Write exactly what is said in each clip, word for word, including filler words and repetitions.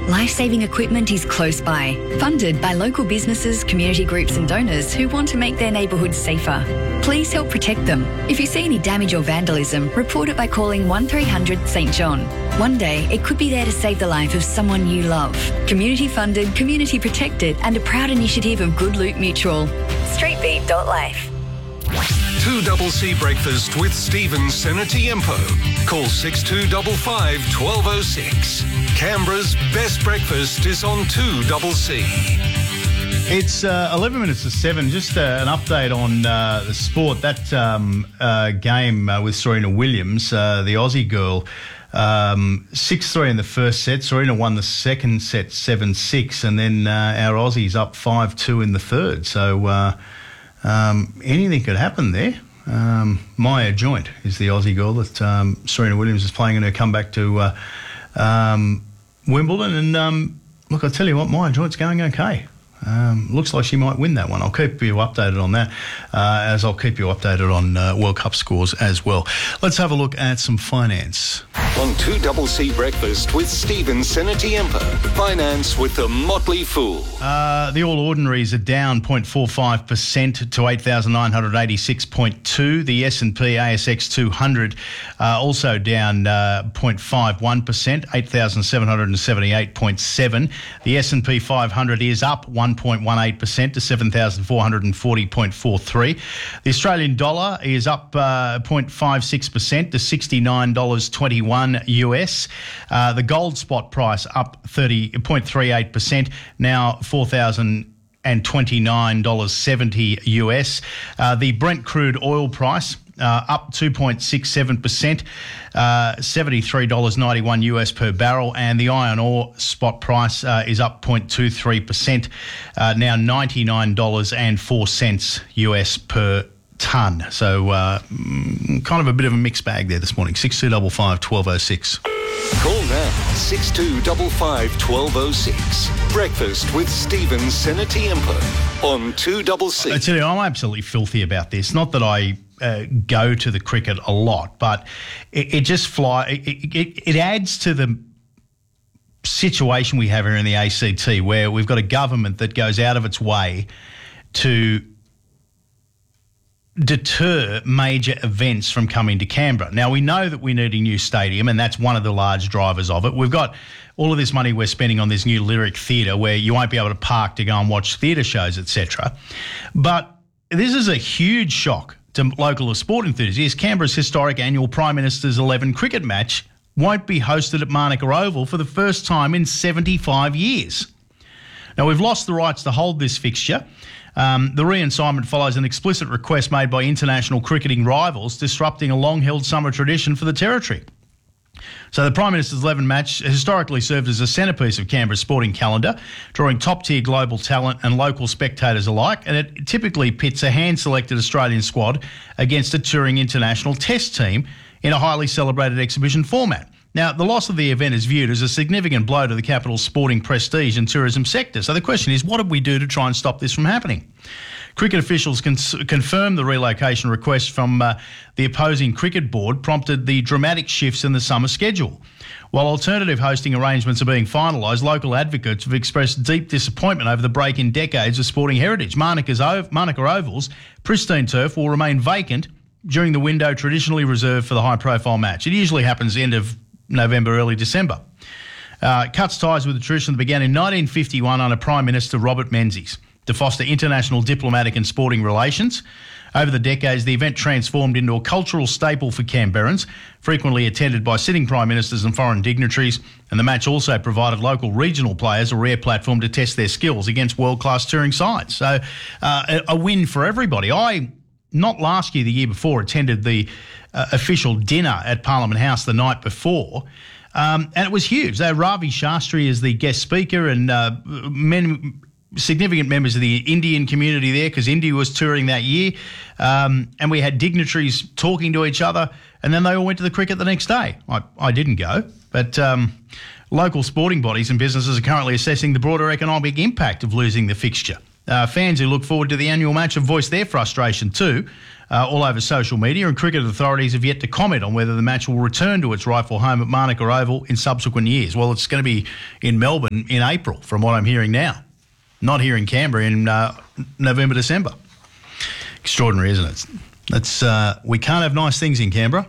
Life-saving equipment is close by, funded by local businesses, community groups and donors who want to make their neighbourhoods safer. Please help protect them. If you see any damage or vandalism, report it by calling one three hundred St John. One day, it could be there to save the life of someone you love. Community funded, community protected and a proud initiative of Good Loot Mutual. street beat dot life. two C C Breakfast with Stephen Senatiempo. Call six two five five, one two zero six. Canberra's best breakfast is on two C C. It's uh, eleven minutes to seven. Just uh, an update on uh, the sport. That um, uh, game uh, with Serena Williams, uh, the Aussie girl, um, six three in the first set. Serena won the second set seven six, and then uh, our Aussies up five two in the third. So uh, um, anything could happen there. Um, Maya Joint is the Aussie girl that um, Serena Williams is playing in her comeback to uh, um, Wimbledon. And um, look, I tell you what, Maya Joint's going okay. Um, looks like she might win that one. I'll keep you updated on that, uh, as I'll keep you updated on uh, World Cup scores as well. Let's have a look at some finance. On two C C Breakfast with Stephen Senatiempo. Finance with the Motley Fool. Uh, the All Ordinaries are down zero point four five percent to eight thousand nine hundred eighty-six point two. The S and P A S X two hundred uh, also down uh, zero point five one percent, eight thousand seven hundred seventy-eight point seven. The S and P five hundred is up one point one eight percent to seven thousand four hundred forty point four three. The Australian dollar is up uh, zero point five six percent to sixty-nine dollars twenty-one U S. Uh, the gold spot price up thirty point three eight percent, now four thousand twenty-nine dollars seventy U S. Uh, the Brent crude oil price Uh, up two point six seven percent, uh, seventy-three dollars ninety-one U S per barrel, and the iron ore spot price uh, is up zero point two three percent, uh, now ninety-nine dollars and four cents U S per tonne. So uh, kind of a bit of a mixed bag there this morning. six two five five, one two zero six. Call now, six two five five, one two zero six. Breakfast with Stephen Senatiempo on two C C. I tell you, I'm absolutely filthy about this. Not that I uh, go to the cricket a lot, but it, it just fly. It, it, it adds to the situation we have here in the A C T, where we've got a government that goes out of its way to deter major events from coming to Canberra. Now, we know that we need a new stadium, and that's one of the large drivers of it. We've got all of this money we're spending on this new Lyric Theatre, where you won't be able to park to go and watch theatre shows, et cetera. But this is a huge shock to local sport enthusiasts. Canberra's historic annual Prime Minister's eleven cricket match won't be hosted at Manuka Oval for the first time in seventy-five years. Now, we've lost the rights to hold this fixture. Um, the re-assignment follows an explicit request made by international cricketing rivals, disrupting a long-held summer tradition for the territory. So the Prime Minister's eleven match historically served as a centrepiece of Canberra's sporting calendar, drawing top-tier global talent and local spectators alike, and it typically pits a hand-selected Australian squad against a touring international test team in a highly celebrated exhibition format. Now, the loss of the event is viewed as a significant blow to the capital's sporting prestige and tourism sector. So the question is, what did we do to try and stop this from happening? Cricket officials cons- confirmed the relocation request from uh, the opposing cricket board prompted the dramatic shifts in the summer schedule. While alternative hosting arrangements are being finalised, local advocates have expressed deep disappointment over the break in decades of sporting heritage. Manuka's Ov- Manuka Oval's pristine turf will remain vacant during the window traditionally reserved for the high-profile match. It usually happens end of November, early December. Uh, cuts ties with the tradition that began in nineteen fifty-one under Prime Minister Robert Menzies to foster international diplomatic and sporting relations. Over the decades, the event transformed into a cultural staple for Canberrans, frequently attended by sitting prime ministers and foreign dignitaries, and the match also provided local regional players a rare platform to test their skills against world-class touring sides. So uh, a, a win for everybody. I, not last year, the year before, attended the uh, official dinner at Parliament House the night before, um, and it was huge. They had Ravi Shastri as the guest speaker, and uh, many significant members of the Indian community there, because India was touring that year, um, and we had dignitaries talking to each other, and then they all went to the cricket the next day. I, I didn't go, but um, local sporting bodies and businesses are currently assessing the broader economic impact of losing the fixture. Uh, fans who look forward to the annual match have voiced their frustration too, uh, all over social media, and cricket authorities have yet to comment on whether the match will return to its rightful home at Manuka Oval in subsequent years. Well, it's going to be in Melbourne in April, from what I'm hearing now. Not here in Canberra in uh, November, December. Extraordinary, isn't it? That's, uh, we can't have nice things in Canberra.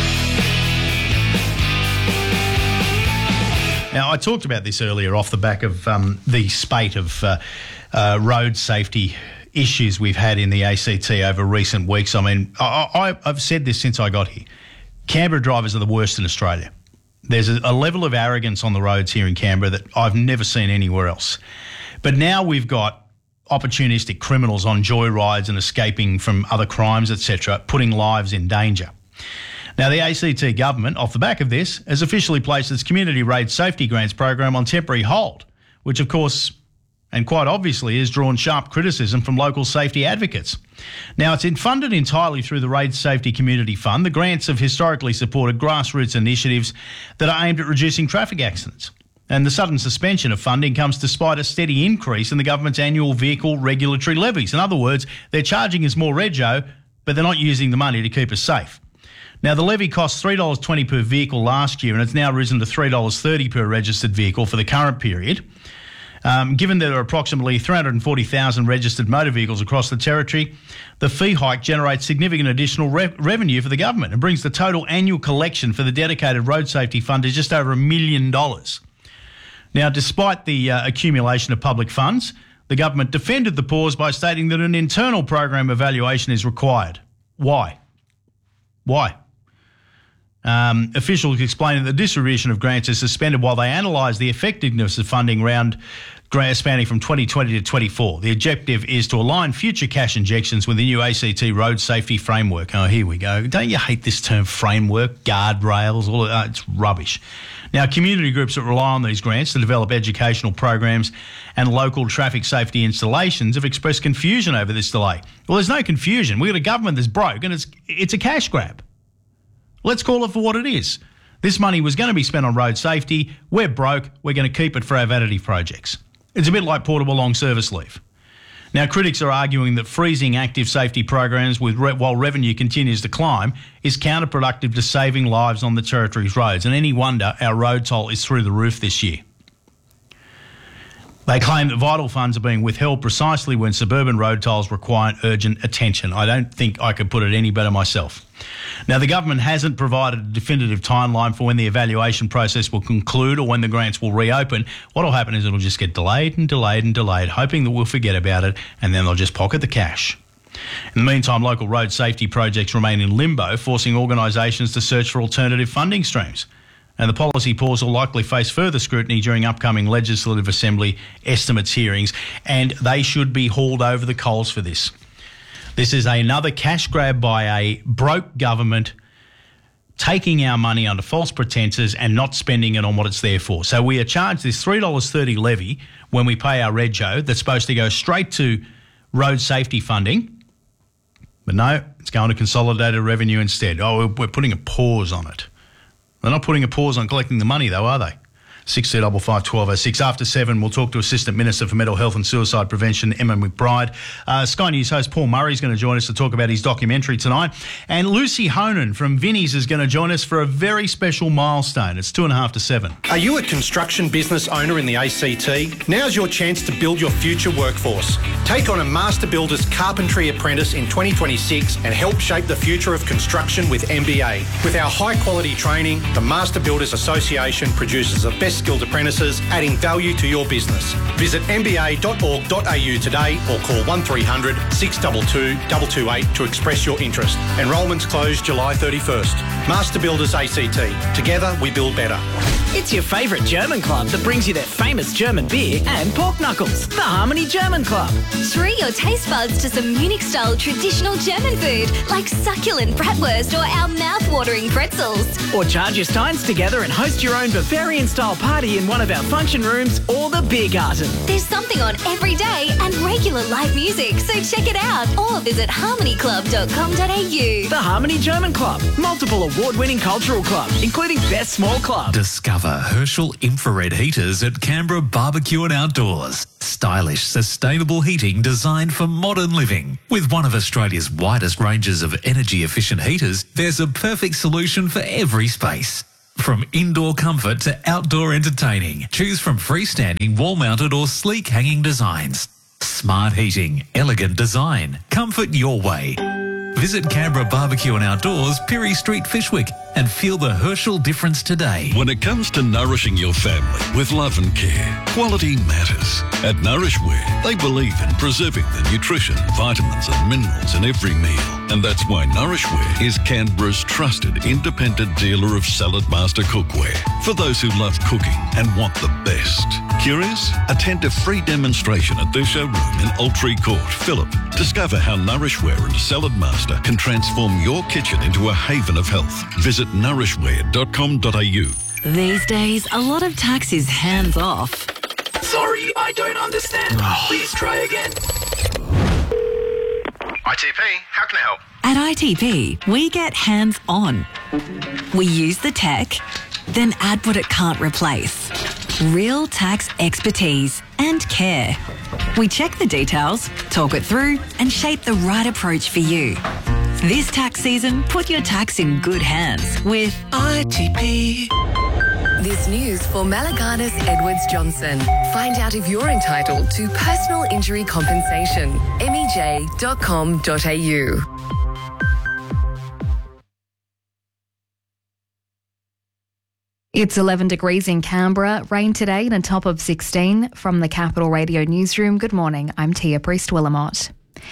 Now, I talked about this earlier off the back of um, the spate of uh, uh, road safety issues we've had in the A C T over recent weeks. I mean, I, I, I've said this since I got here. Canberra drivers are the worst in Australia. There's a, a level of arrogance on the roads here in Canberra that I've never seen anywhere else. But now we've got opportunistic criminals on joyrides and escaping from other crimes, et cetera, putting lives in danger. Now, the A C T government, off the back of this, has officially placed its Community Road Safety Grants program on temporary hold, which, of course, and quite obviously, has drawn sharp criticism from local safety advocates. Now, it's funded entirely through the Road Safety Community Fund. The grants have historically supported grassroots initiatives that are aimed at reducing traffic accidents. And the sudden suspension of funding comes despite a steady increase in the government's annual vehicle regulatory levies. In other words, they're charging us more rego, but they're not using the money to keep us safe. Now, the levy cost three dollars twenty per vehicle last year, and it's now risen to three dollars thirty per registered vehicle for the current period. Um, given there are approximately three hundred forty thousand registered motor vehicles across the territory, the fee hike generates significant additional re- revenue for the government and brings the total annual collection for the dedicated road safety fund to just over a million dollars. Now, despite the uh, accumulation of public funds, the government defended the pause by stating that an internal program evaluation is required. Why? Why? Um, officials explained that the distribution of grants is suspended while they analyse the effectiveness of funding round grants spanning from twenty twenty to twenty-four. The objective is to align future cash injections with the new A C T road safety framework. Oh, here we go. Don't you hate this term framework, guardrails, all of that? It's rubbish. Now, community groups that rely on these grants to develop educational programs and local traffic safety installations have expressed confusion over this delay. Well, there's no confusion. We've got a government that's broke and it's it's a cash grab. Let's call it for what it is. This money was going to be spent on road safety. We're broke. We're going to keep it for our vanity projects. It's a bit like portable long service leave. Now, critics are arguing that freezing active safety programs with re- while revenue continues to climb is counterproductive to saving lives on the territory's roads. And any wonder our road toll is through the roof this year. They claim that vital funds are being withheld precisely when suburban road tolls require urgent attention. I don't think I could put it any better myself. Now, the government hasn't provided a definitive timeline for when the evaluation process will conclude or when the grants will reopen. What will happen is it'll just get delayed and delayed and delayed, hoping that we'll forget about it, and then they'll just pocket the cash. In the meantime, local road safety projects remain in limbo, forcing organisations to search for alternative funding streams. And the policy pause will likely face further scrutiny during upcoming Legislative Assembly estimates hearings, and they should be hauled over the coals for this. This is another cash grab by a broke government taking our money under false pretences and not spending it on what it's there for. So we are charged this three dollars thirty levy when we pay our rego that's supposed to go straight to road safety funding. But no, it's going to consolidated revenue instead. Oh, we're putting a pause on it. They're not putting a pause on collecting the money, though, are they? six two five five, one two oh six. After seven, we'll talk to Assistant Minister for Mental Health and Suicide Prevention, Emma McBride. Uh, Sky News host Paul Murray is going to join us to talk about his documentary tonight. And Lucy Honan from Vinnie's is going to join us for a very special milestone. It's two and a half to seven. Are you a construction business owner in the A C T? Now's your chance to build your future workforce. Take on a Master Builders Carpentry Apprentice in twenty twenty-six and help shape the future of construction with M B A. With our high-quality training, the Master Builders Association produces the best skilled apprentices, adding value to your business. Visit m b a dot org dot a u today or call one three hundred, six two two, two two eight to express your interest. Enrolments close July thirty-first. Master Builders A C T. Together we build better. It's your favourite German club that brings you their famous German beer and pork knuckles. The Harmony German Club. Treat your taste buds to some Munich-style traditional German food like succulent bratwurst or our mouth-watering pretzels. Or charge your steins together and host your own Bavarian-style party party in one of our function rooms or the beer garden. There's something on every day and regular live music, so check it out or visit harmony club dot com dot a u. The Harmony German Club, multiple award-winning cultural club, including Best Small Club. Discover Herschel infrared heaters at Canberra Barbecue and Outdoors. Stylish, sustainable heating designed for modern living. With one of Australia's widest ranges of energy-efficient heaters, there's a perfect solution for every space. From indoor comfort to outdoor entertaining, choose from freestanding, wall-mounted or sleek hanging designs. Smart heating, elegant design, comfort your way. Visit Canberra Barbecue and Outdoors, Pirie Street, Fishwick, and feel the Herschel difference today. When it comes to nourishing your family with love and care, quality matters. At Nourishware, they believe in preserving the nutrition, vitamins and minerals in every meal. And that's why Nourishware is Canberra's trusted independent dealer of Salad Master cookware. For those who love cooking and want the best. Curious? Attend a free demonstration at their showroom in Altree Court, Phillip. Discover how Nourishware and Salad Master can transform your kitchen into a haven of health. Visit nourishware dot com dot a u. These days, a lot of tax is hands off. Sorry, I don't understand. Please try again. I T P, how can I help? At I T P, we get hands on. We use the tech, then add what it can't replace. Real tax expertise and care. We check the details, talk it through, and shape the right approach for you. This tax season, put your tax in good hands with I T P. This news for Malaganas Edwards Johnson. Find out if you're entitled to personal injury compensation. m e j dot com dot a u. It's eleven degrees in Canberra, rain today and a top of sixteen. From the Capital Radio Newsroom, good morning, I'm Tia Priest-Willamott.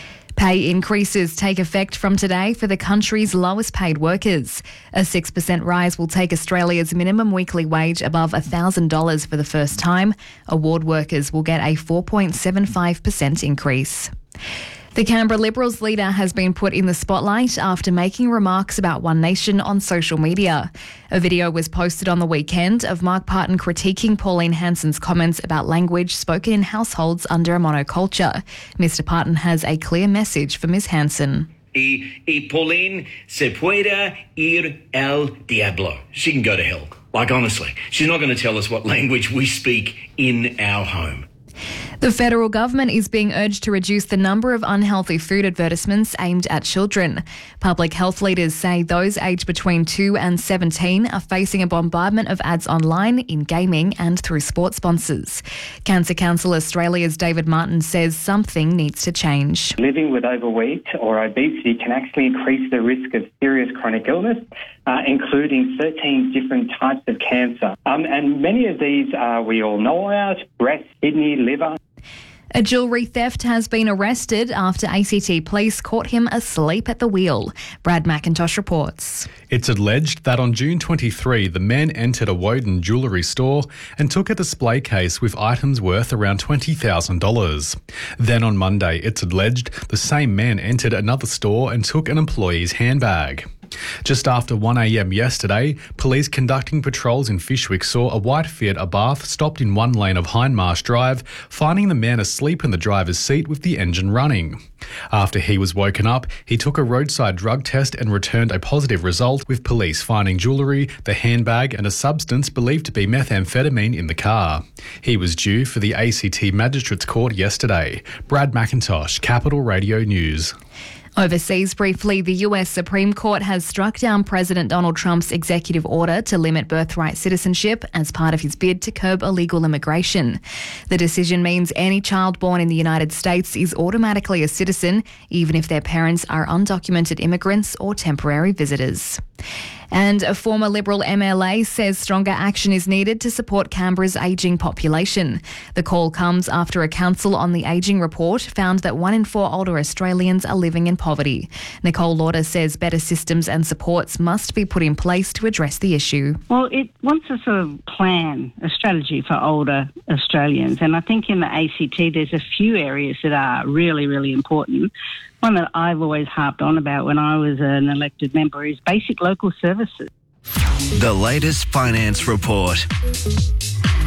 Pay increases take effect from today for the country's lowest paid workers. A six percent rise will take Australia's minimum weekly wage above one thousand dollars for the first time. Award workers will get a four point seven five percent increase. The Canberra Liberals leader has been put in the spotlight after making remarks about One Nation on social media. A video was posted on the weekend of Mark Parton critiquing Pauline Hanson's comments about language spoken in households under a monoculture. Mister Parton has a clear message for Miz Hanson. Y, y Pauline se puede ir al diablo. She can go to hell. Like, honestly, she's not going to tell us what language we speak in our home. The federal government is being urged to reduce the number of unhealthy food advertisements aimed at children. Public health leaders say those aged between two and seventeen are facing a bombardment of ads online, in gaming and through sports sponsors. Cancer Council Australia's David Martin says something needs to change. Living with overweight or obesity can actually increase the risk of serious chronic illness, uh, including thirteen different types of cancer. Um, and many of these uh, we all know about: breast, kidney, liver. A jewellery theft has been arrested after A C T police caught him asleep at the wheel. Brad McIntosh reports. It's alleged that on June twenty-third, the man entered a Woden jewellery store and took a display case with items worth around twenty thousand dollars. Then on Monday, it's alleged the same man entered another store and took an employee's handbag. Just after one a m yesterday, police conducting patrols in Fishwick saw a white Fiat Abarth stopped in one lane of Hindmarsh Drive, finding the man asleep in the driver's seat with the engine running. After he was woken up, he took a roadside drug test and returned a positive result, with police finding jewellery, the handbag and a substance believed to be methamphetamine in the car. He was due for the A C T Magistrates Court yesterday. Brad McIntosh, Capital Radio News. Overseas briefly, the U S Supreme Court has struck down President Donald Trump's executive order to limit birthright citizenship as part of his bid to curb illegal immigration. The decision means any child born in the United States is automatically a citizen, even if their parents are undocumented immigrants or temporary visitors. And a former Liberal M L A says stronger action is needed to support Canberra's ageing population. The call comes after a Council on the Ageing report found that one in four older Australians are living in poverty. Nicole Lauder says better systems and supports must be put in place to address the issue. Well, it wants a sort of plan, a strategy for older Australians. And I think in the A C T there's a few areas that are really, really important. One that I've always harped on about when I was an elected member is basic local services. The latest finance report.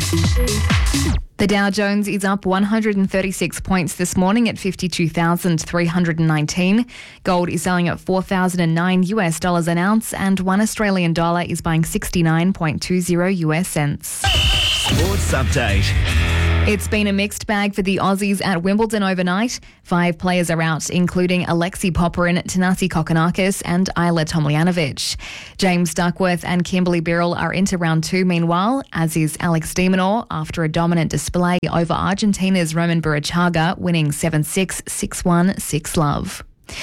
The Dow Jones is up one hundred thirty-six points this morning at fifty-two thousand three hundred nineteen. Gold is selling at four thousand nine US dollars an ounce, and one Australian dollar is buying sixty-nine point two zero US cents. Sports update. It's been a mixed bag for the Aussies at Wimbledon overnight. Five players are out, including Alexei Popyrin, Thanasi Kokkinakis and Ayla Tomljanovic. James Duckworth and Kimberly Birrell are into round two meanwhile, as is Alex de Minaur after a dominant display over Argentina's Roman Burruchaga, winning seven six, six one, six love.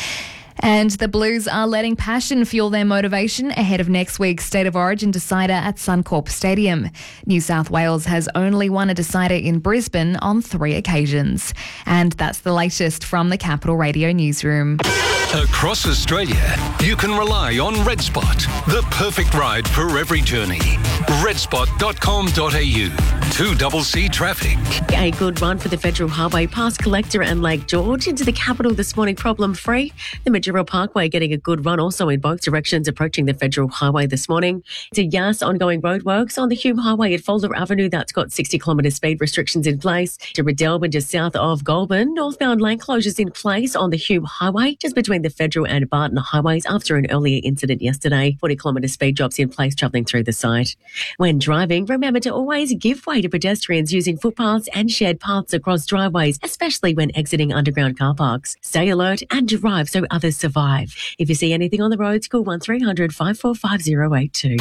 And the Blues are letting passion fuel their motivation ahead of next week's State of Origin decider at Suncorp Stadium. New South Wales has only won a decider in Brisbane on three occasions. And that's the latest from the Capital Radio newsroom. Across Australia, you can rely on RedSpot, the perfect ride for every journey. red spot dot com dot a u. two C C traffic. A good run for the Federal Highway past Collector and Lake George into the capital this morning, problem-free. The Majerus Parkway getting a good run also in both directions approaching the Federal Highway this morning. To Yass, ongoing roadworks on the Hume Highway at Folder Avenue. That's got sixty kilometre speed restrictions in place. To Redelbin, just south of Goulburn. Northbound lane closures in place on the Hume Highway, just between the Federal and Barton highways after an earlier incident yesterday. forty kilometre speed drops in place travelling through the site. When driving, remember to always give way to pedestrians using footpaths and shared paths across driveways, especially when exiting underground car parks. Stay alert and drive so others survive. If you see anything on the roads, call one three hundred, five four five, zero eight two.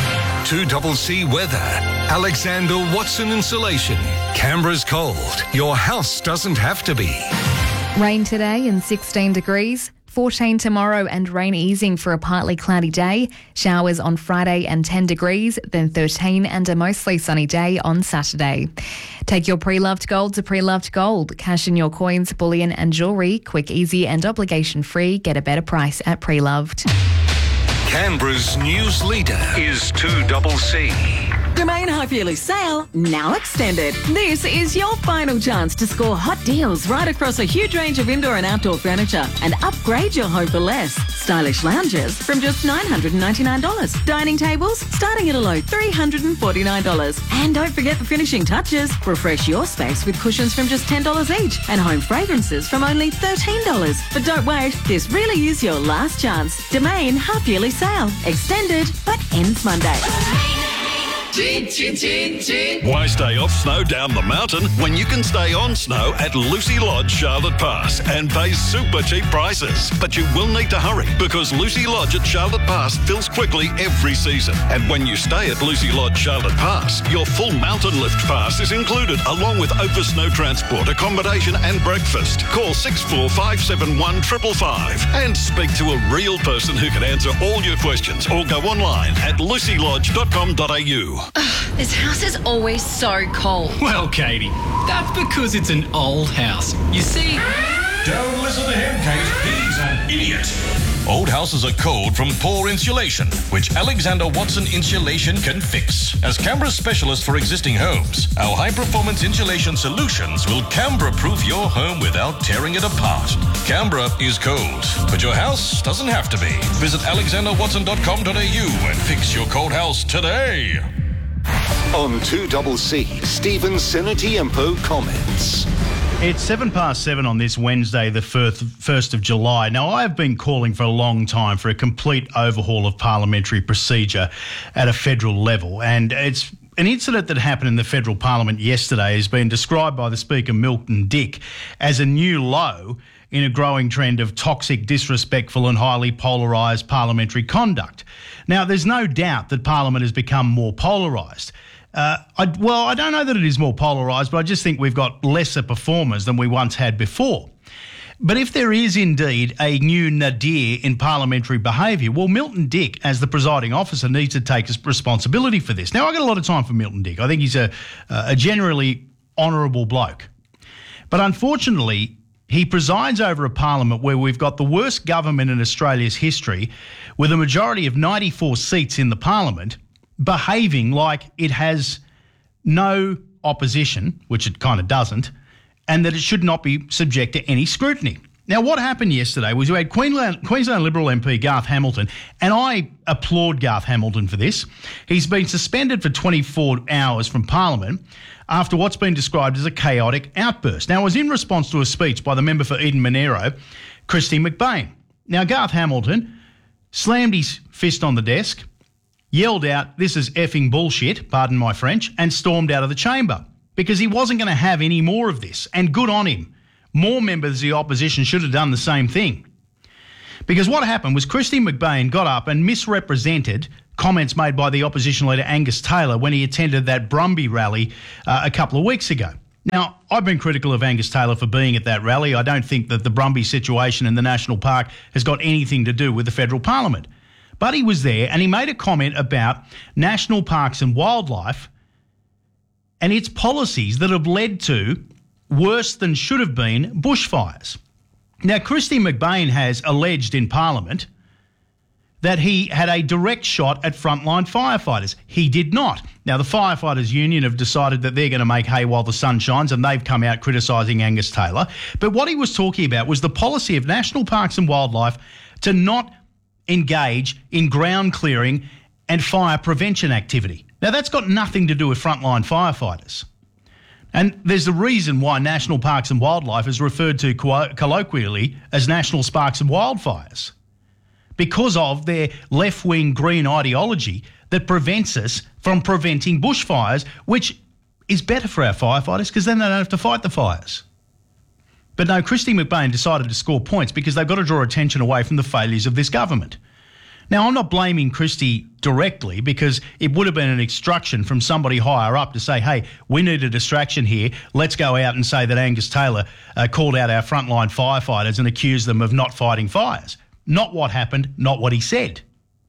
two C C weather. Alexander Watson Insulation. Canberra's cold. Your house doesn't have to be. Rain today and sixteen degrees. fourteen tomorrow and rain easing for a partly cloudy day. Showers on Friday and ten degrees, then thirteen and a mostly sunny day on Saturday. Take your pre-loved gold to Pre-Loved Gold. Cash in your coins, bullion and jewellery. Quick, easy and obligation-free. Get a better price at Pre-Loved. Canberra's news leader is two C C. Domain Half Yearly Sale now extended. This is your final chance to score hot deals right across a huge range of indoor and outdoor furniture and upgrade your home for less. Stylish lounges from just nine hundred ninety-nine dollars. Dining tables starting at a low three hundred forty-nine dollars. And don't forget the finishing touches. Refresh your space with cushions from just ten dollars each and home fragrances from only thirteen dollars. But don't wait, this really is your last chance. Domain Half Yearly Sale. Extended, but ends Monday. Chin, chin, chin, chin. Why stay off snow down the mountain when you can stay on snow at Lucy Lodge Charlotte Pass and pay super cheap prices? But you will need to hurry because Lucy Lodge at Charlotte Pass fills quickly every season. And when you stay at Lucy Lodge Charlotte Pass, your full mountain lift pass is included along with over snow transport, accommodation and breakfast. Call six four five seven one five five five and speak to a real person who can answer all your questions or go online at lucy lodge dot com dot a u. Ugh, this house is always so cold. Well, Katie, that's because it's an old house. You see... Don't listen to him, Kate. He's an idiot. Old houses are cold from poor insulation, which Alexander Watson Insulation can fix. As Canberra's specialist for existing homes, our high-performance insulation solutions will Canberra-proof your home without tearing it apart. Canberra is cold, but your house doesn't have to be. Visit alexander watson dot com dot a u and fix your cold house today. On two C C, Stephen Senatiempo comments. It's seven past seven on this Wednesday, the first of July. Now, I have been calling for a long time for a complete overhaul of parliamentary procedure at a federal level, and it's an incident that happened in the federal parliament yesterday has been described by the Speaker, Milton Dick, as a new low in a growing trend of toxic, disrespectful and highly polarised parliamentary conduct. Now, there's no doubt that Parliament has become more polarised. Uh, I, well, I don't know that it is more polarised, but I just think we've got lesser performers than we once had before. But if there is indeed a new nadir in parliamentary behaviour, well, Milton Dick, as the presiding officer, needs to take responsibility for this. Now, I've got a lot of time for Milton Dick. I think he's a, a generally honourable bloke. But unfortunately, he presides over a parliament where we've got the worst government in Australia's history, with a majority of ninety-four seats in the parliament, behaving like it has no opposition, which it kind of doesn't, and that it should not be subject to any scrutiny. Now, what happened yesterday was we had Queensland, Queensland Liberal M P Garth Hamilton, and I applaud Garth Hamilton for this. He's been suspended for twenty-four hours from Parliament after what's been described as a chaotic outburst. Now, it was in response to a speech by the member for Eden Monero, Christy McBain. Now, Garth Hamilton slammed his fist on the desk, yelled out, "This is effing bullshit," pardon my French, and stormed out of the chamber because he wasn't going to have any more of this, and good on him. More members of the opposition should have done the same thing. Because what happened was Christy McBain got up and misrepresented comments made by the opposition leader Angus Taylor when he attended that Brumby rally uh, a couple of weeks ago. Now, I've been critical of Angus Taylor for being at that rally. I don't think that the Brumby situation in the National Park has got anything to do with the federal parliament. But he was there and he made a comment about national parks and wildlife and its policies that have led to worse than should have been bushfires. Now, Christy McBain has alleged in Parliament that he had a direct shot at frontline firefighters. He did not. Now, the Firefighters Union have decided that they're going to make hay while the sun shines, and they've come out criticising Angus Taylor. But what he was talking about was the policy of National Parks and Wildlife to not engage in ground clearing and fire prevention activity. Now, that's got nothing to do with frontline firefighters. And there's a reason why National Parks and Wildlife is referred to colloquially as National Sparks and Wildfires, because of their left-wing green ideology that prevents us from preventing bushfires, which is better for our firefighters because then they don't have to fight the fires. But no, Christy McBain decided to score points because they've got to draw attention away from the failures of this government. Now, I'm not blaming Christy directly because it would have been an instruction from somebody higher up to say, hey, we need a distraction here. Let's go out and say that Angus Taylor uh, called out our frontline firefighters and accused them of not fighting fires. Not what happened, not what he said.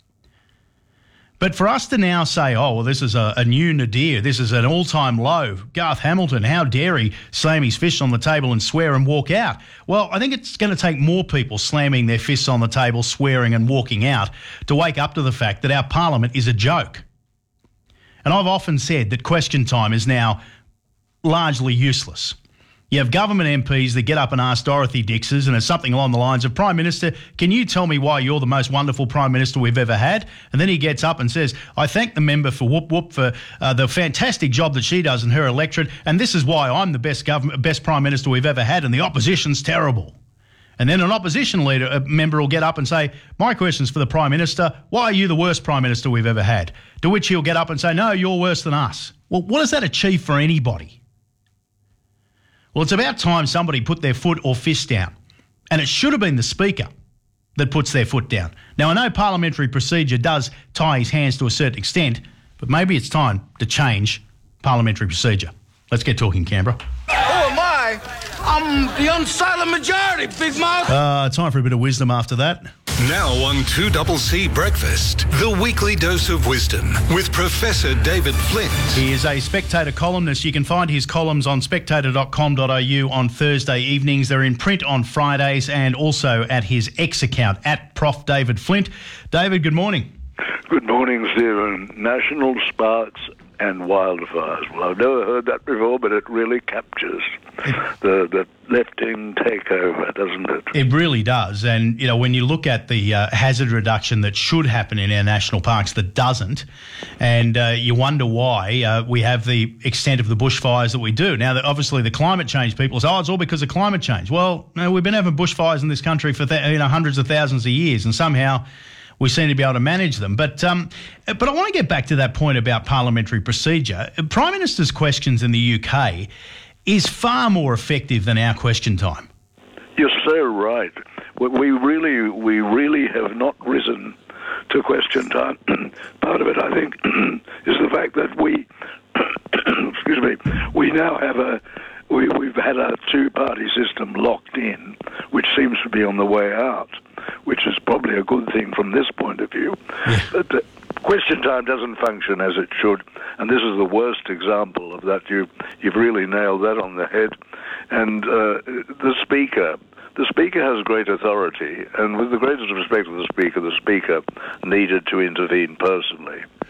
But for us to now say, oh, well, this is a, a new nadir, this is an all-time low, Garth Hamilton, how dare he slam his fist on the table and swear and walk out? Well, I think it's going to take more people slamming their fists on the table, swearing and walking out to wake up to the fact that our parliament is a joke. And I've often said that question time is now largely useless. You have government M Ps that get up and ask Dorothy Dixes, and it's something along the lines of, Prime Minister, can you tell me why you're the most wonderful Prime Minister we've ever had? And then he gets up and says, I thank the member for Whoop Whoop for uh, the fantastic job that she does in her electorate, and this is why I'm the best government, best Prime Minister we've ever had, and the opposition's terrible. And then an opposition leader, a member will get up and say, my question's for the Prime Minister, why are you the worst Prime Minister we've ever had? To which he'll get up and say, no, you're worse than us. Well, what does that achieve for anybody? Well, it's about time somebody put their foot or fist down. And it should have been the Speaker that puts their foot down. Now, I know parliamentary procedure does tie his hands to a certain extent, but maybe it's time to change parliamentary procedure. Let's get talking, Canberra. Who am I? I'm the unsilent majority, Big Mouth. Uh, time for a bit of wisdom after that. Now on two C C Breakfast, the weekly dose of wisdom with Professor David Flint. He is a Spectator columnist. You can find his columns on spectator dot com dot a u on Thursday evenings. They're in print on Fridays and also at his X account, at Professor David Flint. David, good morning. Good morning, Stephen. National Sparks and Wildfires. Well, I've never heard that before, but it really captures the, the left-wing takeover, doesn't it? It really does. And, you know, when you look at the uh, hazard reduction that should happen in our national parks that doesn't, and uh, you wonder why uh, we have the extent of the bushfires that we do. Now, that obviously the climate change people say, oh, it's all because of climate change. Well, no, we've been having bushfires in this country for th- you know, hundreds of thousands of years, and somehow we seem to be able to manage them. But um, but I want to get back to that point about parliamentary procedure. Prime Minister's questions in the U K is far more effective than our question time. You're so right. We really, we really have not risen to question time. Part of it, I think, is the fact that we, excuse me, we now have a, we, we've had a two-party system locked in, which seems to be on the way out, which is probably a good thing from this point of view. Yeah. But uh, question time doesn't function as it should, and this is the worst example of that. You, you've really nailed that on the head. And uh, the Speaker, the Speaker has great authority, and with the greatest respect to the Speaker, the Speaker needed to intervene personally.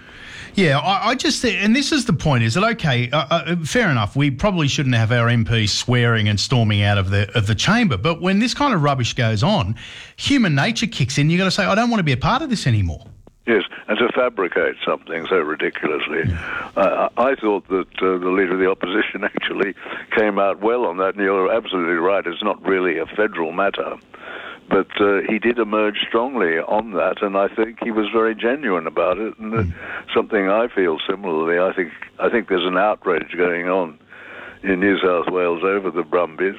Yeah, I, I just think, and this is the point, is that, okay, uh, uh, fair enough, we probably shouldn't have our M Ps swearing and storming out of the of the chamber, but when this kind of rubbish goes on, human nature kicks in. You've got to say, I don't want to be a part of this anymore. Yes, and to fabricate something so ridiculously. Yeah. Uh, I thought that uh, the Leader of the Opposition actually came out well on that, and you're absolutely right, it's not really a federal matter. But uh, he did emerge strongly on that, and I think he was very genuine about it, and mm. uh, something I feel similarly. I think I think there's an outrage going on in New South Wales over the Brumbies,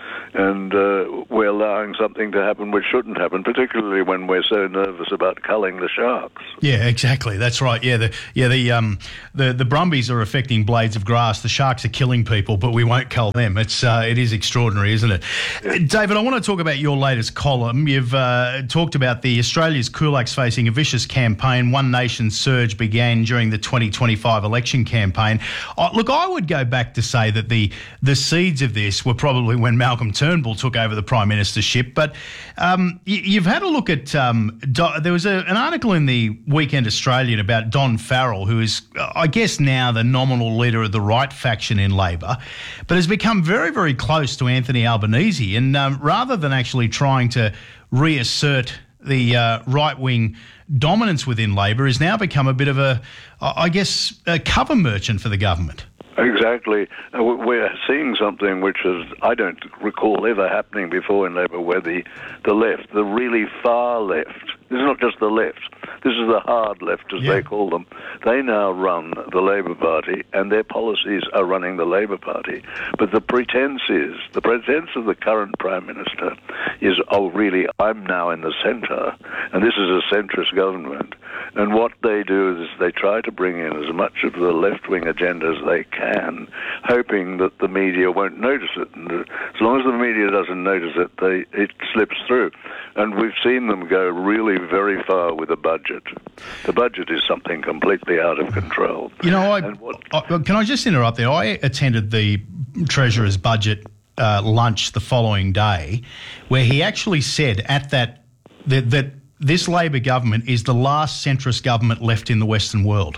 and uh, we're allowing something to happen which shouldn't happen, particularly when we're so nervous about culling the sharks. Yeah, exactly. That's right. Yeah, the yeah the um the the Brumbies are affecting blades of grass. The sharks are killing people, but we won't cull them. It's uh, it is extraordinary, isn't it? Yeah. David, I want to talk about your latest column. You've uh, talked about the Australia's kulaks facing a vicious campaign. One Nation surge began during the twenty twenty-five election campaign. Uh, look, I would go back to say that the the seeds of this were probably when Malcolm Turnbull took over the Prime Ministership, but um, y- you've had a look at, um, Do- there was a, an article in the Weekend Australian about Don Farrell, who is, uh, I guess now the nominal leader of the right faction in Labor, but has become very, very close to Anthony Albanese, and um, rather than actually trying to reassert the uh, right-wing dominance within Labor, has now become a bit of a, I guess, a cover merchant for the government. Exactly. Uh, We're seeing something which is, I don't recall ever happening before in Labor, where the, the left, the really far left, this is not just the left, this is the hard left, as yeah. they call them, they now run the Labor Party, and their policies are running the Labor Party. But the pretense is, the pretense of the current Prime Minister is, oh, really, I'm now in the centre, and this is a centrist government. And what they do is they try to bring in as much of the left-wing agenda as they can, hoping that the media won't notice it. And as long as the media doesn't notice it, they, it slips through. And we've seen them go really very far with the budget. The budget is something completely out of control. You know, I, what, I can I just interrupt there? I attended the Treasurer's budget uh, lunch the following day, where he actually said at that that, that this Labor government is the last centrist government left in the Western world.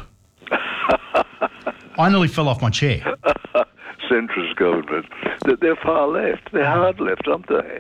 I nearly fell off my chair. Centrist government. They're far left. They're hard left, aren't they?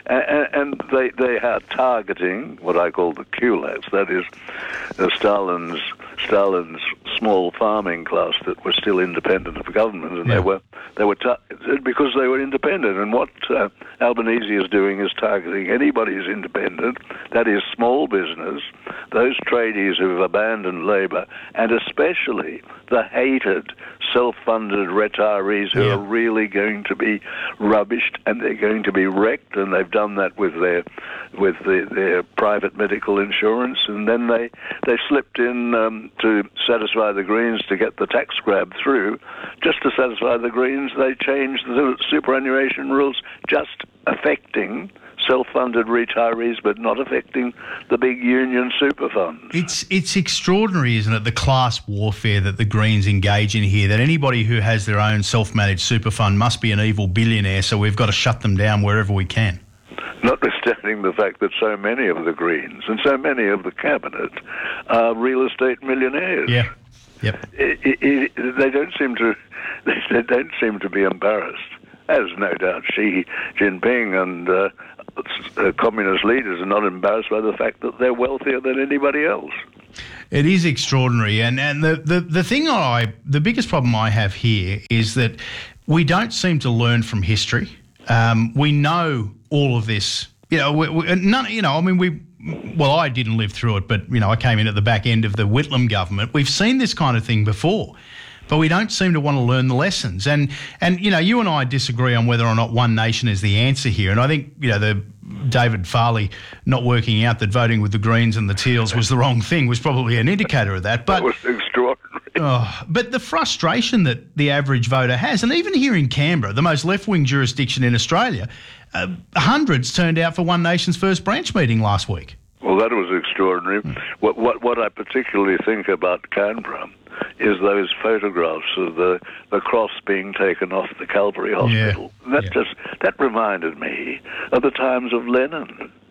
And they, they are targeting what I call the kulaks, that is, uh, Stalin's Stalin's small farming class that were still independent of government, and yeah. they were they were ta- because they were independent. And what uh, Albanese is doing is targeting anybody who's independent, that is small business, those tradies who have abandoned Labor, and especially the hated self-funded retirees who yeah. are really going to be rubbished, and they're going to be wrecked, and they've done that with their with the, their private medical insurance, and then they they slipped in um, to satisfy the Greens to get the tax grab through. Just to satisfy the Greens, they changed the superannuation rules, just affecting self-funded retirees, but not affecting the big union super funds. It's it's extraordinary, isn't it, the class warfare that the Greens engage in here, that anybody who has their own self-managed super fund must be an evil billionaire, so we've got to shut them down wherever we can. Notwithstanding the fact that so many of the Greens and so many of the cabinet are real estate millionaires. Yeah. Yep. It, it, it, they don't seem to they don't seem to be embarrassed, as no doubt Xi Jinping and uh, uh, communist leaders are not embarrassed by the fact that they're wealthier than anybody else. It is extraordinary, and and the the the thing I the biggest problem I have here is that we don't seem to learn from history. Um, we know all of this, you know. We, we, none, you know. I mean, we. Well, I didn't live through it, but you know, I came in at the back end of the Whitlam government. We've seen this kind of thing before, but we don't seem to want to learn the lessons. And and you know, you and I disagree on whether or not One Nation is the answer here. And I think you know the David Farley not working out that voting with the Greens and the Teals was the wrong thing was probably an indicator of that. But that was extraordinary. Oh, but the frustration that the average voter has, and even here in Canberra, the most left-wing jurisdiction in Australia, uh, hundreds turned out for One Nation's first branch meeting last week. Well, that was extraordinary. Mm. What, what, what I particularly think about Canberra is those photographs of the, the cross being taken off the Calvary Hospital. Yeah. That yeah. just that reminded me of the times of Lenin.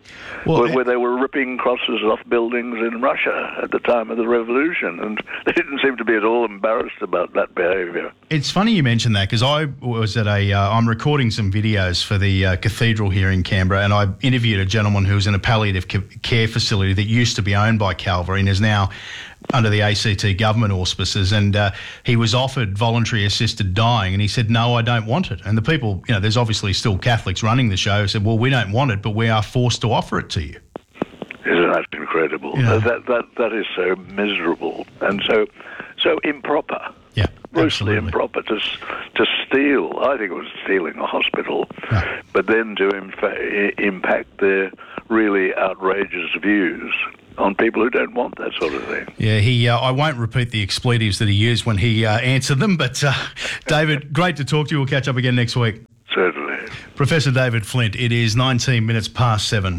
Well, where, where they were ripping crosses off buildings in Russia at the time of the revolution, and they didn't seem to be at all embarrassed about that behaviour. It's funny you mentioned that, because I was at a, uh, I'm recording some videos for the uh, cathedral here in Canberra, and I interviewed a gentleman who was in a palliative care facility that used to be owned by Calvary and is now under the A C T government auspices, and uh, he was offered voluntary assisted dying, and he said, no, I don't want it. And the people, you know, there's obviously still Catholics running the show, said, well, we don't want it, but we are forced to offer it to you. Isn't that incredible? Yeah. That, that, that is so miserable and so so improper. Yeah, grossly absolutely. improper to to steal. I think it was stealing a hospital, yeah. but then to infa- impact their really outrageous views on people who don't want that sort of thing. Yeah, he. Uh, I won't repeat the expletives that he used when he uh, answered them, but uh, David, great to talk to you. We'll catch up again next week. Certainly. Professor David Flint, it is nineteen minutes past seven.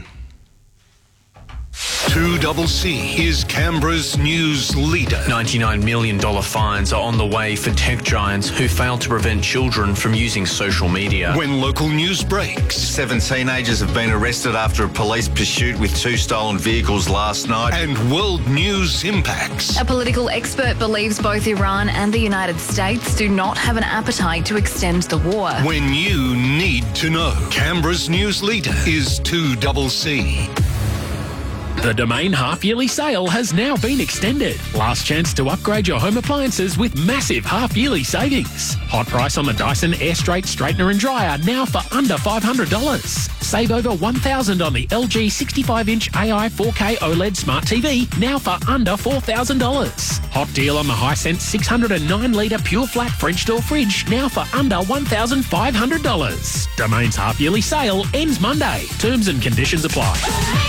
two double C is Canberra's news leader. ninety-nine million dollars fines are on the way for tech giants who failed to prevent children from using social media. When local news breaks. Seven teenagers have been arrested after a police pursuit with two stolen vehicles last night. And world news impacts. A political expert believes both Iran and the United States do not have an appetite to extend the war. When you need to know. Canberra's news leader is two double C. The Domain half-yearly sale has now been extended. Last chance to upgrade your home appliances with massive half-yearly savings. Hot price on the Dyson Airstraight Straightener and Dryer now for under five hundred dollars. Save over one thousand dollars on the L G sixty-five inch A I four K OLED Smart T V now for under four thousand dollars. Hot deal on the Hisense six hundred nine litre Pure Flat French door fridge now for under one thousand five hundred dollars. Domain's half-yearly sale ends Monday. Terms and conditions apply.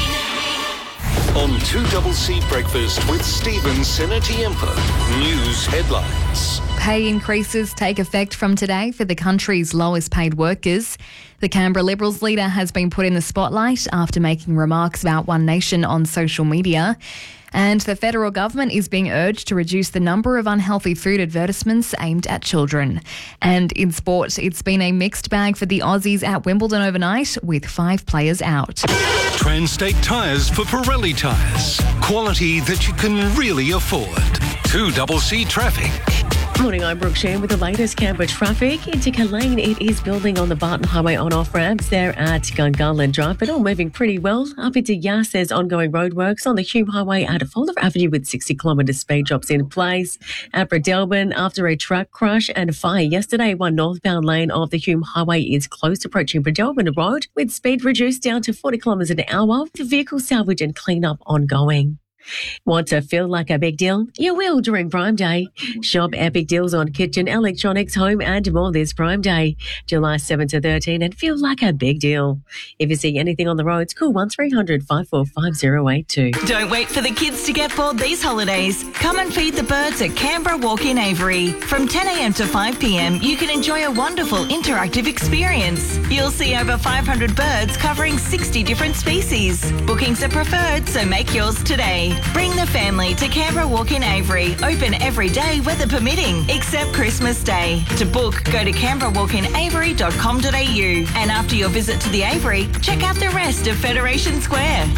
On two double C Breakfast with Stephen Senatiempo. News headlines. Pay increases take effect from today for the country's lowest paid workers. The Canberra Liberals leader has been put in the spotlight after making remarks about One Nation on social media. And the federal government is being urged to reduce the number of unhealthy food advertisements aimed at children. And in sport, it's been a mixed bag for the Aussies at Wimbledon overnight, with five players out. Transtate tyres for Pirelli tyres. Quality that you can really afford. two double C traffic. Morning, I'm Brooke Shane with the latest Canberra traffic. Into Culane, it is building on the Barton Highway on-off ramps there at Gungahlin Drive, but all moving pretty well. Up into Yass, there's ongoing roadworks on the Hume Highway at Fuller Avenue with sixty kilometre speed drops in place. At Bredelban, after a truck crash and a fire yesterday, one northbound lane of the Hume Highway is closed approaching Bredelban Road, with speed reduced down to forty kilometres an hour, with vehicle salvage and clean-up ongoing. Want to feel like a big deal? You will during Prime Day. Shop epic deals on kitchen, electronics, home and more this Prime Day, July seventh to thirteenth, and feel like a big deal. If you see anything on the roads, call one three hundred five four five zero eight two. Don't wait for the kids to get bored these holidays. Come and feed the birds at Canberra Walk in Avery. From ten a m to five p m, you can enjoy a wonderful interactive experience. You'll see over five hundred birds covering sixty different species. Bookings are preferred, so make yours today. Bring the family to Canberra Walk in Avery, open every day, weather permitting, except Christmas Day. To book, go to canberra walk in avery dot com dot a u, and after your visit to the Avery, check out the rest of Federation Square.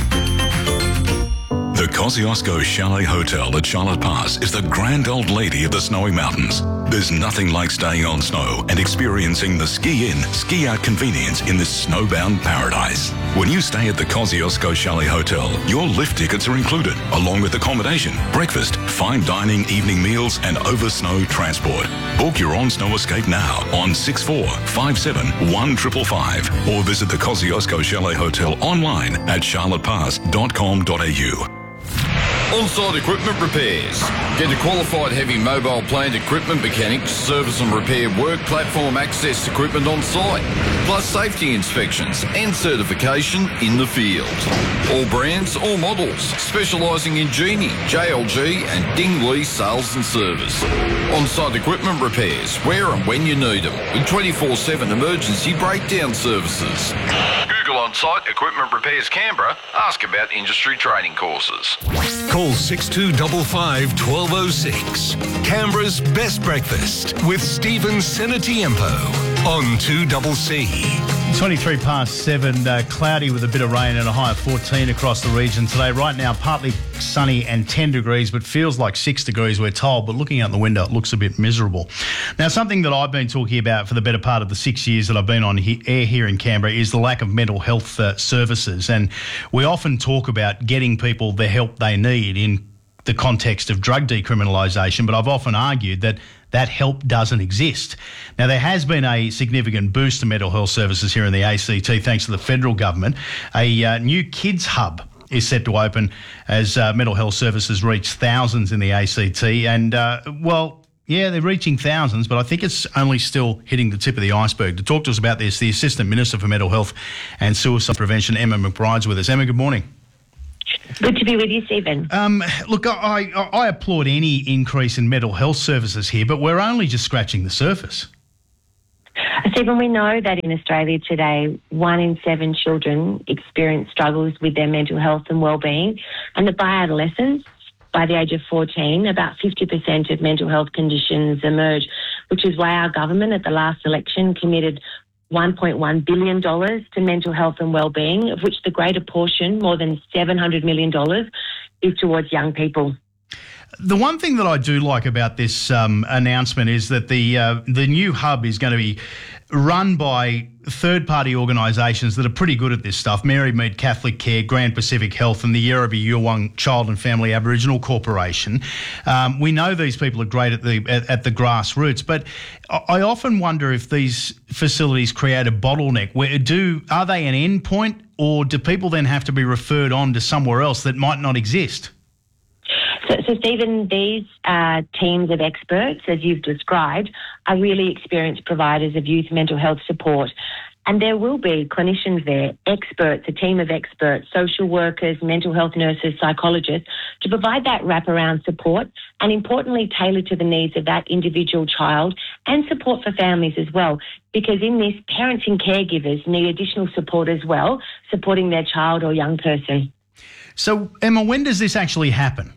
The Kosciuszko Chalet Hotel at Charlotte Pass is the grand old lady of the snowy mountains. There's nothing like staying on snow and experiencing the ski-in, ski-out convenience in this snowbound paradise. When you stay at the Kosciuszko Chalet Hotel, your lift tickets are included, along with accommodation, breakfast, fine dining, evening meals, and over-snow transport. Book your on-snow escape now on six four five seven one five five five or visit the Kosciuszko Chalet Hotel online at charlotte pass dot com dot a u. On-site equipment repairs. Get a qualified heavy mobile plant equipment mechanic to service and repair work platform access equipment on site, plus safety inspections and certification in the field. All brands, all models, specialising in Genie, J L G and Dingley sales and service. On-site equipment repairs, where and when you need them, with twenty-four seven emergency breakdown services. Google On-Site Equipment Repairs Canberra. Ask about industry training courses. Call six two five five, one two zero six. Canberra's best breakfast with Stephen Senatiempo. on two C C. twenty-three past seven, uh, cloudy with a bit of rain and a high of fourteen across the region today. Right now, partly sunny and ten degrees, but feels like six degrees, we're told. But looking out the window, it looks a bit miserable. Now, something that I've been talking about for the better part of the six years that I've been on he- air here in Canberra is the lack of mental health uh, services. And we often talk about getting people the help they need in the context of drug decriminalisation, but I've often argued that that help doesn't exist. Now, there has been a significant boost to mental health services here in the A C T thanks to the federal government. A uh, new kids hub is set to open as uh, mental health services reach thousands in the A C T. And, uh, well, yeah, they're reaching thousands, but I think it's only still hitting the tip of the iceberg. To talk to us about this, the Assistant Minister for Mental Health and Suicide Prevention, Emma McBride's with us. Emma, good morning. Good to be with you, Stephen. Um, look, I, I, I applaud any increase in mental health services here, but we're only just scratching the surface. Stephen, we know that in Australia today, one in seven children experience struggles with their mental health and well-being, and that by adolescence, by the age of fourteen, about fifty percent of mental health conditions emerge, which is why our government at the last election committed one point one billion dollars to mental health and wellbeing, of which the greater portion, more than seven hundred million dollars, is towards young people. The one thing that I do like about this um, announcement is that the uh, the new hub is going to be run by third-party organisations that are pretty good at this stuff. Mary Mead Catholic Care, Grand Pacific Health and the Yerrabi Yulwang Child and Family Aboriginal Corporation. Um, we know these people are great at the at, at the grassroots, but I often wonder if these facilities create a bottleneck. Where do are they an end point, or do people then have to be referred on to somewhere else that might not exist? So, so Stephen, these uh, teams of experts, as you've described, are really experienced providers of youth mental health support. And there will be clinicians there, experts, a team of experts, social workers, mental health nurses, psychologists, to provide that wraparound support and, importantly, tailored to the needs of that individual child and support for families as well. Because in this, parents and caregivers need additional support as well, supporting their child or young person. So, Emma, when does this actually happen?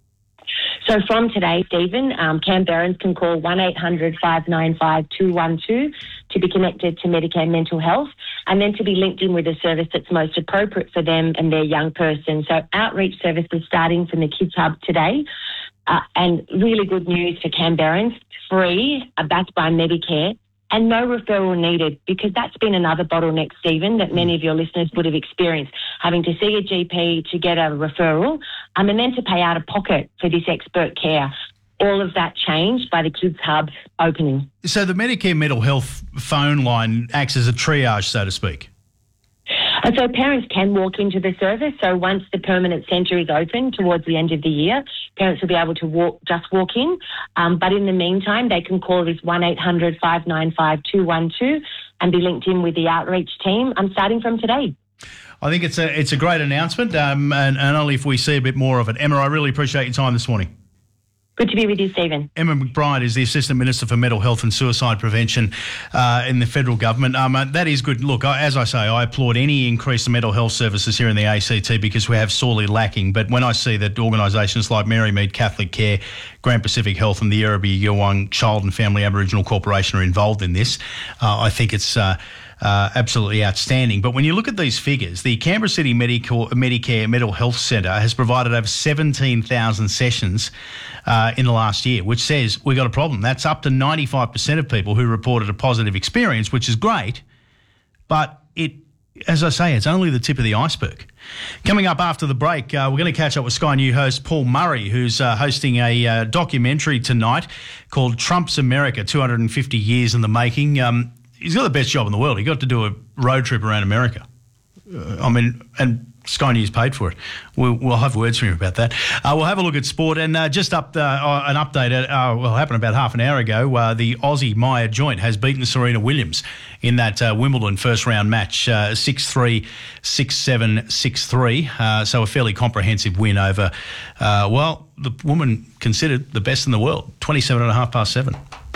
So from today, Stephen, um, Canberrans can call one eight hundred five nine five two one two to be connected to Medicare Mental Health and then to be linked in with a service that's most appropriate for them and their young person. So outreach services starting from the Kids Hub today. Uh, and really good news for Canberrans, free, uh, backed by Medicare, and no referral needed, because that's been another bottleneck, Stephen, that many of your listeners would have experienced, having to see a G P to get a referral um, and then to pay out of pocket for this expert care. All of that changed by the Kids Hub opening. So the Medicare Mental Health phone line acts as a triage, so to speak? And so parents can walk into the service. So once the permanent centre is open towards the end of the year, parents will be able to walk, just walk in. Um, but in the meantime, they can call this one eight hundred five nine five two one two and be linked in with the outreach team. I'm starting from today. I think it's a it's a great announcement, um, and, and only if we see a bit more of it. Emma, I really appreciate your time this morning. Good to be with you, Stephen. Emma McBride is the Assistant Minister for Mental Health and Suicide Prevention uh, in the federal government. Um, uh, that is good. Look, I, as I say, I applaud any increase in mental health services here in the A C T because we have sorely lacking. But when I see that organisations like Mary Mead Catholic Care, Grand Pacific Health and the Yerrabi Yulwang Child and Family Aboriginal Corporation are involved in this, uh, I think it's... Uh, Uh, absolutely outstanding. But when you look at these figures, the Canberra City Medical, Medicare Mental Health Centre has provided over seventeen thousand sessions uh, in the last year, which says we've got a problem. That's up to ninety-five percent of people who reported a positive experience, which is great. But it, as I say, it's only the tip of the iceberg. Coming up after the break, uh, we're going to catch up with Sky News host Paul Murray, who's uh, hosting a uh, documentary tonight called Trump's America, two hundred fifty years in the making. Um, He's got the best job in the world. He got to do a road trip around America. Uh, I mean, and Sky News paid for it. We'll, we'll have words from him about that. Uh, we'll have a look at sport and uh, just up the, uh, an update. Uh, well, happened about half an hour ago. Uh, the Aussie Maya Joint has beaten Serena Williams in that uh, Wimbledon first round match, uh, six three, six seven, six three. Uh, so a fairly comprehensive win over, uh, well, the woman considered the best in the world. twenty-seven and a half past seven.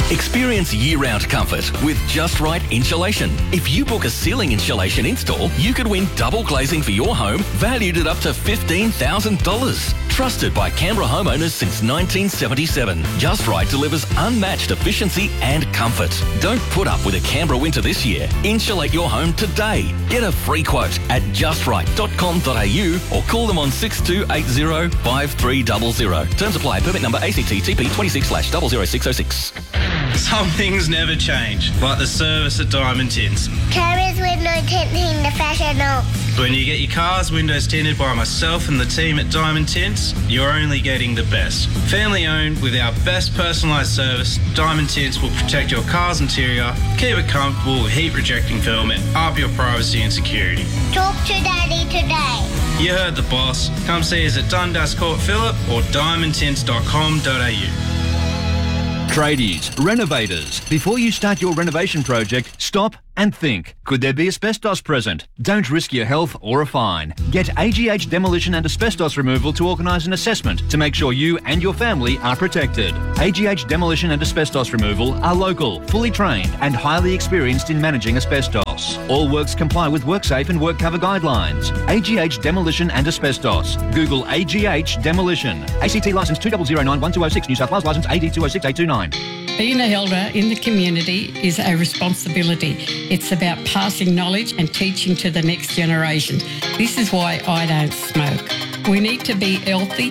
Experience year-round comfort with Just Right Insulation. If you book a ceiling insulation install, you could win double glazing for your home, valued at up to fifteen thousand dollars. Trusted by Canberra homeowners since nineteen seventy-seven, Just Right delivers unmatched efficiency and comfort. Don't put up with a Canberra winter this year. Insulate your home today. Get a free quote at just right dot com dot a u or call them on six two eight zero, five three zero zero. Terms apply. Permit number A C T T P twenty-six slash zero zero six zero six. Some things never change, like the service at Diamond Tints. Carriers window tinting the professional. When you get your car's windows tinted by myself and the team at Diamond Tints, you're only getting the best. Family owned with our best personalised service, Diamond Tints will protect your car's interior, keep it comfortable with heat rejecting film and up your privacy and security. Talk to Daddy today. You heard the boss. Come see us at Dundas Court Phillip or diamond tints dot com dot a u. Tradies, renovators, before you start your renovation project, stop and think. Could there be asbestos present? Don't risk your health or a fine. Get A G H Demolition and Asbestos Removal to organise an assessment to make sure you and your family are protected. A G H Demolition and Asbestos Removal are local, fully trained and highly experienced in managing asbestos. All works comply with WorkSafe and WorkCover guidelines. A G H Demolition and Asbestos. Google A G H Demolition. A C T licence two zero zero nine one two zero six, New South Wales licence A D two zero six eight two nine. Being an elder in the community is a responsibility. It's about passing knowledge and teaching to the next generation. This is why I don't smoke. We need to be healthy